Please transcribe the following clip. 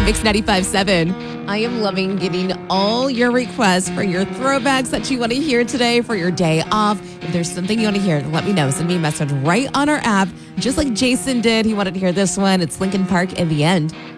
Mix 95.7. I am loving getting all your requests for your throwbacks that you want to hear today for your day off. If there's something you want to hear, let me know. Send me a message right on our app, just like Jason did. He wanted to hear this one. It's Linkin Park in the end.